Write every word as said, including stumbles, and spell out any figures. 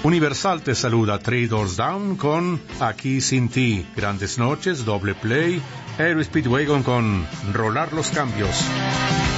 Universal te saluda Three Doors Down con Aquí Sin Ti, Grandes Noches, Doble Play, Aero Speedwagon con Rolar los Cambios.